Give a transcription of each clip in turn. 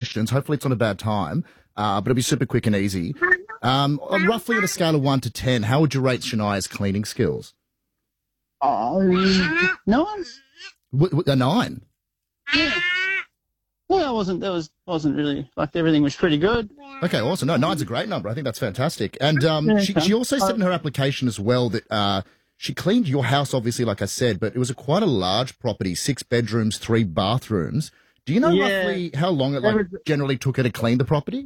questions. Hopefully it's not a bad time, but it'll be super quick and easy. Roughly on a scale of 1 to 10, how would you rate Shania's cleaning skills? Oh, no one's. A 9. Yeah. Well, that wasn't really, like, everything was pretty good. Okay, awesome. No, 9's a great number. I think that's fantastic. And she also said in her application as well that she cleaned your house, obviously, like I said, but it was quite a large property, 6 bedrooms, 3 bathrooms. Do you know roughly how long it generally took her to clean the property?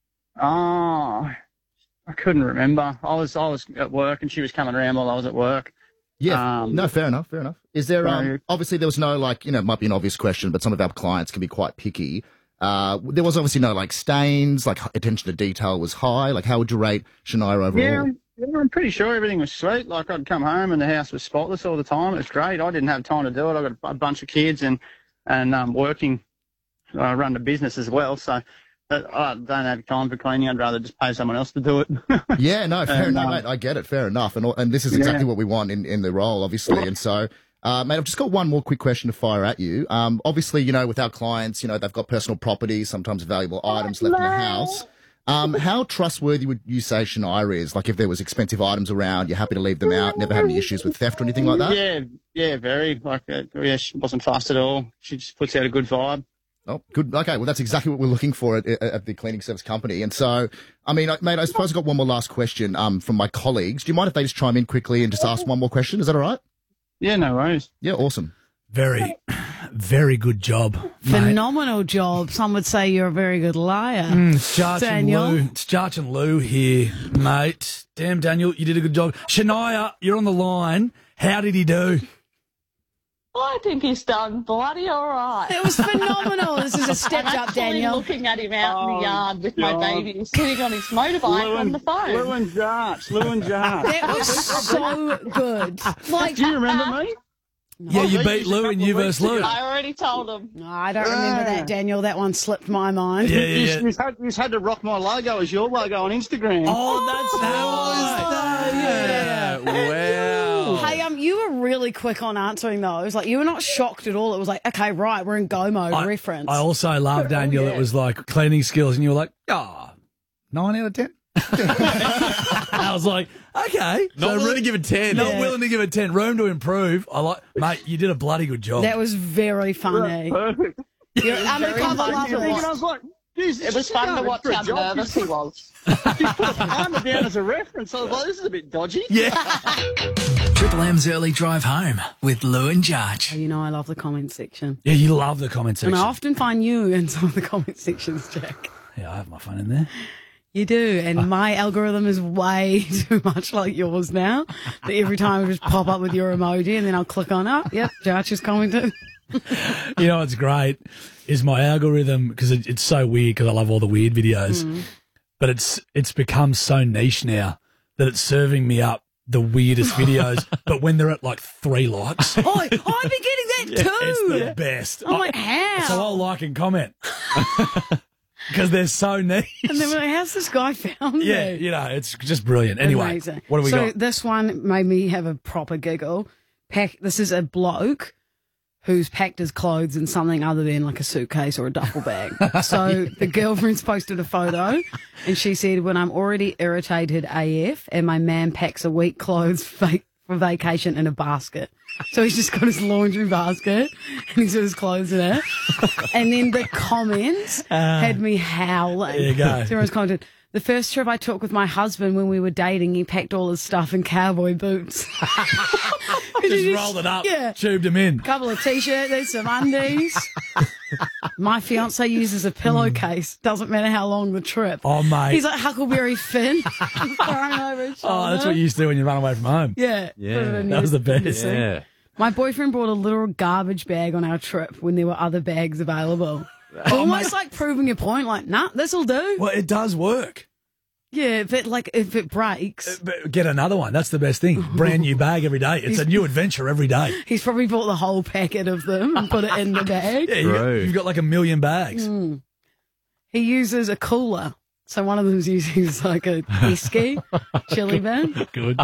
Oh, I couldn't remember. I was at work and she was coming around while I was at work. Yeah, no, fair enough. Is there, obviously there was no, like, it might be an obvious question, but some of our clients can be quite picky. There was obviously no, like, stains, like, attention to detail was high. Like, how would you rate Shania overall? Yeah, I'm pretty sure everything was sweet. Like, I'd come home and the house was spotless all the time. It was great. I didn't have time to do it. I got a bunch of kids and working, run the business as well, so I don't have time for cleaning. I'd rather just pay someone else to do it. Yeah, no, fair enough, mate. I get it. Fair enough. And this is exactly what we want in the role, obviously. And so, mate, I've just got one more quick question to fire at you. Obviously, with our clients, they've got personal property, sometimes valuable items left in the house. How trustworthy would you say Shania is? Like, if there was expensive items around, you're happy to leave them out, never had any issues with theft or anything like that? Yeah, very. Like, she wasn't fussed at all. She just puts out a good vibe. Oh, good. Okay, well, that's exactly what we're looking for at the cleaning service company. And so, I mean, mate, I suppose I've got one more last question from my colleagues. Do you mind if they just chime in quickly and just ask one more question? Is that all right? Yeah, no worries. Yeah, awesome. Very, very good job. Phenomenal job. Some would say you're a very good liar. It's Jarch and Lou. It's Jarch and Lou here, mate. Damn, Daniel, you did a good job. Shania, you're on the line. How did he do? I think he's done bloody all right. It was phenomenal. This is a step up, Daniel. Looking at him out in the yard with my baby sitting on his motorbike on the phone. Lou and Jarch. That was so good. Like, do you remember me? Yeah, you beat Lou and you versus Lou. I already told him. No, I don't remember that, Daniel. That one slipped my mind. Yeah. You had to rock my logo as your logo on Instagram. Oh, that's yeah. Wow. Hey, you were really quick on answering those. Like, you were not shocked at all. It was like, okay, right, we're in go mode reference. I also love, Daniel, it was like cleaning skills, and you were like, 9 out of 10. I was like, okay. Not willing to give it 10. Not willing to give it 10. Room to improve. Mate, you did a bloody good job. That was very funny. Perfect. You're undercover lover. I was like, it was fun to watch how nervous he was. She put Palmer down as a reference. I was like, this is a bit dodgy. Yeah. Triple M's Early Drive Home with Lou and Jarch. I love the comment section. Yeah, you love the comment section. And I often find you in some of the comment sections, Jack. Yeah, I have my phone in there. You do, and my algorithm is way too much like yours now. That every time I just pop up with your emoji and then I'll click on it. Yep, Jarch is commented. You know what's great is my algorithm, because it's so weird because I love all the weird videos, but it's become so niche now that it's serving me up the weirdest videos, but when they're at like 3 likes. Oh, I've been getting that too. It's the best. I'm like, how? So I'll like and comment. Because they're so niche. And then we're like, how's this guy found me? Yeah, it's just brilliant. Anyway, amazing. What do we got? So this one made me have a proper giggle. This is a bloke who's packed his clothes in something other than like a suitcase or a duffel bag. So the girlfriend's posted a photo and she said, when I'm already irritated AF and my man packs a week clothes for vacation in a basket. So he's just got his laundry basket and he's got his clothes in it. And then the comments had me howling. There you go. So everyone's commented, the first trip I took with my husband when we were dating, he packed all his stuff in cowboy boots. Just rolled it up, tubed him in. A couple of T-shirts, there's some undies. My fiance uses a pillowcase. Doesn't matter how long the trip. Oh, mate. He's like Huckleberry Finn. Throwing over his shoulder. Oh, that's what you used to do when you run away from home. Yeah. That was the best. Yeah. My boyfriend brought a little garbage bag on our trip when there were other bags available. Almost like proving a point, like, nah, this'll do. Well, it does work. Yeah, if it breaks. But get another one. That's the best thing. Brand new bag every day. It's a new adventure every day. He's probably bought the whole packet of them and put it in the bag. Yeah, you've got like 1 million bags. He uses a cooler. So one of them's using like a esky chili bin. Good.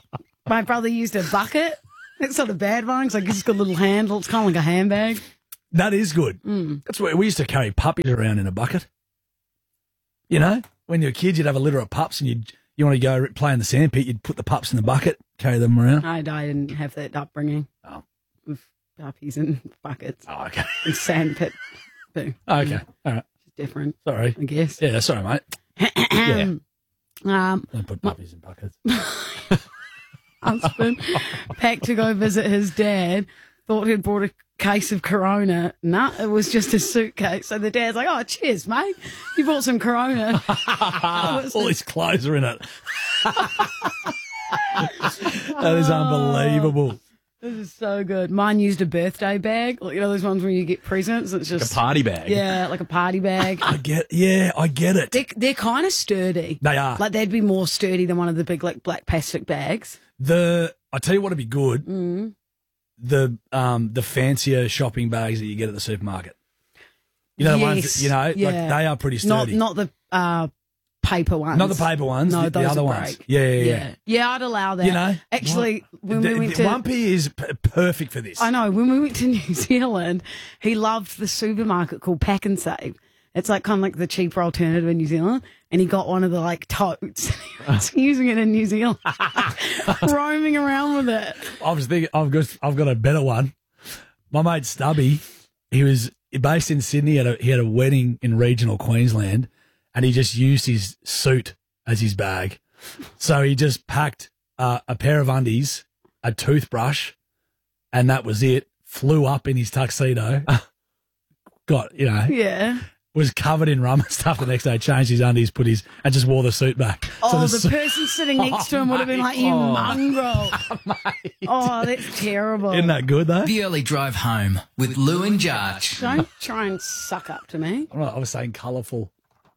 My brother used a bucket. It's not a bad one because it's got a little handle. It's kind of like a handbag. That is good. That's where we used to carry puppies around in a bucket. You know, when you were kids, you'd have a litter of pups and you want to go play in the sandpit, you'd put the pups in the bucket, carry them around. I didn't have that upbringing. Oh. With puppies and buckets. Oh, okay. And sandpit. Boo. Okay. All right. It's different, Sorry. I guess. Yeah, sorry, mate. Yeah. Don't put puppies in buckets. Husband packed to go visit his dad, thought he'd brought a case of Corona. Nah, it was just a suitcase. So the dad's like, oh, cheers, mate. You brought some Corona. All his clothes are in it. That is unbelievable. This is so good. Mine used a birthday bag. Like, you know those ones where you get presents? It's just A party bag. Yeah, like a party bag. I get it. They're kind of sturdy. They are. Like they'd be more sturdy than one of the big like black plastic bags. I tell you what'd be good. The fancier shopping bags that you get at the supermarket. You know the ones that, like they are pretty sturdy. Not the paper ones. Not the paper ones. No, the those other are ones. great. Yeah. Yeah, I'd allow that. You know, actually, when we went to One P is perfect for this. I know when we went to New Zealand, he loved the supermarket called Pack and Save. It's like kind of like the cheaper alternative in New Zealand, and he got one of the like totes. He's using it in New Zealand, roaming around with it. I was thinking, I've got a better one. My mate Stubby, he was based in Sydney. He had a wedding in regional Queensland, and he just used his suit as his bag. So he just packed a pair of undies, a toothbrush, and that was it. Flew up in his tuxedo. Yeah. Was covered in rum and stuff the next day, changed his undies, and just wore the suit back. Oh, the person sitting next to him would have been like, you mongrel. Oh, that's terrible. Isn't that good, though? The Early Drive Home with Lou and Jarch. Don't try and suck up to me. I was saying colourful.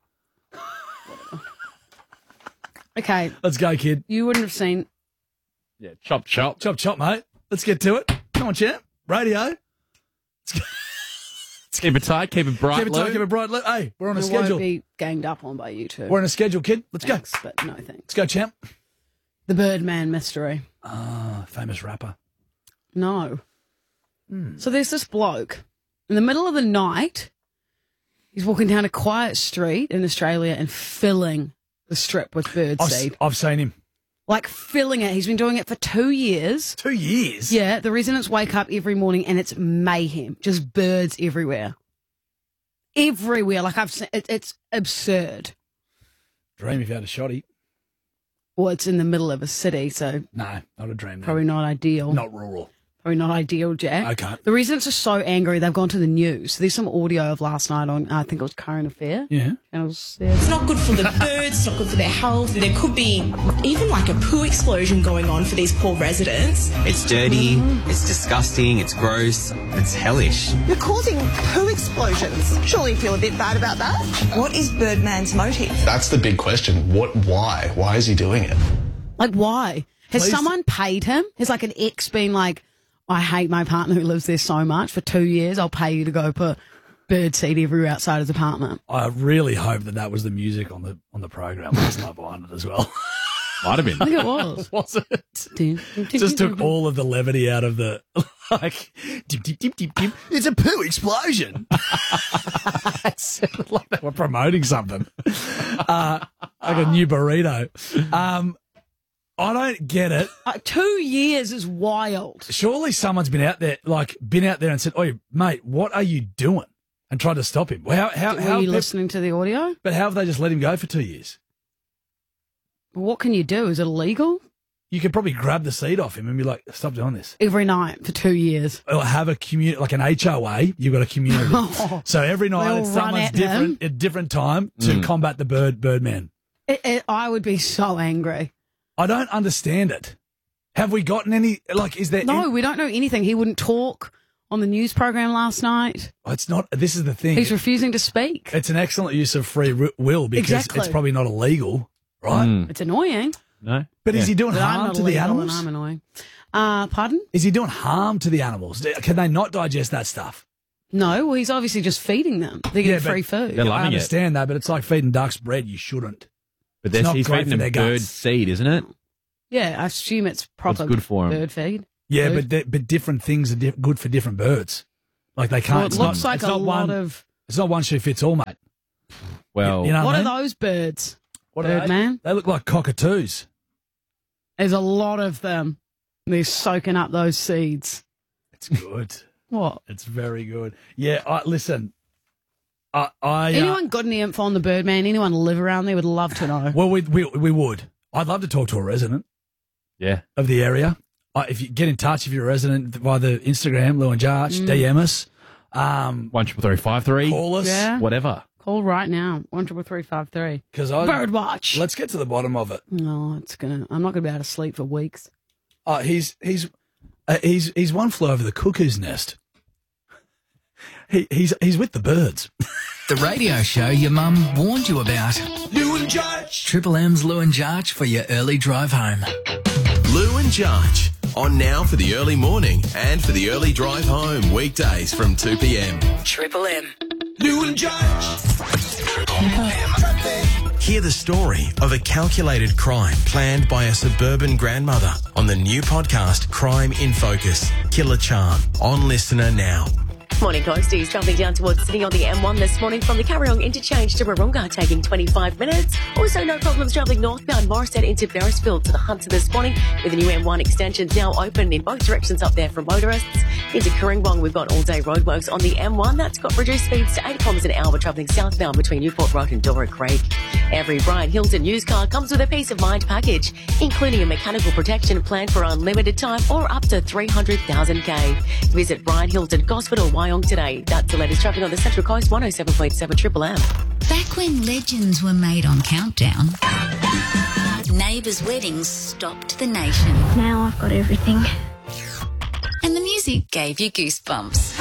Okay. Let's go, kid. You wouldn't have seen. Yeah, chop, chop. Chop, chop, mate. Let's get to it. Come on, champ. Radio. Let's go. Keep it tight, keep it bright, Keep it tight, Lou. keep it bright. Hey, we're on a We schedule. won't be ganged up on by you two. We're on a schedule, kid. Let's Thanks, go. but no thanks. Let's go, champ. The Birdman mystery. Famous rapper. No. So there's this bloke in the middle of the night. He's walking down a quiet street in Australia and filling the strip with birdseed. I've seen him. Like filling it. He's been doing it for 2 years. 2 years? Yeah, the residents wake up every morning and it's mayhem. Just birds everywhere. Everywhere. Like I've seen, it's absurd. Dream if you had a shotty. Well, it's in the middle of a city, so No, not a dream. probably not ideal. Not rural. Probably not ideal, Jack. Okay. The residents are so angry, they've gone to the news. So there's some audio of last night on, I think it was Current Affair. Yeah. It's not good for the birds, it's not good for their health. There could be even like a poo explosion going on for these poor residents. It's dirty, it's disgusting, it's gross, it's hellish. You're causing poo explosions. Surely you feel a bit bad about that? What is Birdman's motive? That's the big question. Why? Why is he doing it? Like, why? Has Please. someone paid him? Has like an ex been like, I hate my partner who lives there so much for 2 years, I'll pay you to go put birdseed everywhere outside his apartment. I really hope that was the music on the program last night behind it as well. Might have been. I think it was. Was it? Just took all of the levity out of the, like, dip, dip, dip, dip, dip. It's a poo explosion. It sounded like they were promoting something. Like a new burrito. I don't get it. 2 years is wild. Surely someone's been out there and said, "Oi, mate, what are you doing?" and tried to stop him. How Were you listening to the audio? But how have they just let him go for 2 years? What can you do? Is it illegal? You could probably grab the seed off him and be like, "Stop doing this." Every night for 2 years. Or have a community, like an HOA. You've got a community, so every night all it's run someone's at him. at different time to combat the Birdman. I would be so angry. I don't understand it. Have we gotten any? Like, is there? No, we don't know anything. He wouldn't talk on the news program last night. It's not. This is the thing. He's refusing to speak. It's an excellent use of free will because Exactly. it's probably not illegal, right? It's annoying. No? But is he doing But I'm harm not to the illegal animals? and I'm annoying. Pardon? Is he doing harm to the animals? Can they not digest that stuff? No, well, he's obviously just feeding them. They're getting but free food. They're I loving it. understand that, but it's like feeding ducks bread. You shouldn't. But It's not he's great feeding for them their bird guts. seed, isn't it? Yeah, I assume it's proper good for 'em. bird feed. Yeah, Food. but different things are good for different birds. Like they can't. Well, it it's looks not, like it's a not lot one, of. It's not one shoe fits all, mate. Well, You know What I are mean? those birds? What are they? Birdman? They look like cockatoos. There's a lot of them. They're soaking up those seeds. It's good. What? It's very good. Yeah, listen. Anyone got any info on the Birdman? Anyone live around there? Would love to know. Well, we would. I'd love to talk to a resident yeah. of the area. If you get in touch, if you're a resident via the Instagram, Lou and Jarch, DM us. 13353. Call us. Yeah. Whatever. Call right now. 13353. Because Birdwatch. Let's get to the bottom of it. No, I'm not gonna be able to sleep for weeks. He's one flew over the cuckoo's nest. He's with the birds. The radio show your mum warned you about. Lou and Jarch. Triple M's Lou and Jarch for your early drive home. Lou and Jarch. On now for the early morning and for the early drive home. Weekdays from 2 p.m. Triple M. Lou and Jarch. Hear the story of a calculated crime planned by a suburban grandmother on the new podcast Crime in Focus. Killer Charm. On Listener now. Morning, Coasties. Travelling down towards Sydney on the M1 this morning from the Carryong interchange to Warunga, taking 25 minutes. Also, no problems travelling northbound Morisset into Beresfield to the Hunter this morning, with the new M1 extensions now open in both directions up there for motorists. Into Kooringbong, we've got all-day roadworks on the M1. That's got reduced speeds to 8 kilometres an hour travelling southbound between Newport Road and Dora Creek. Every Brian Hilton used car comes with a peace of mind package, including a mechanical protection plan for unlimited time or up to 300,000k. Visit Brian Hilton Hospital, Wyong today. That's the latest traffic on the Central Coast, 107.7 Triple M. Back when legends were made on Countdown, neighbours' weddings stopped the nation. Now I've got everything. And the music gave you goosebumps.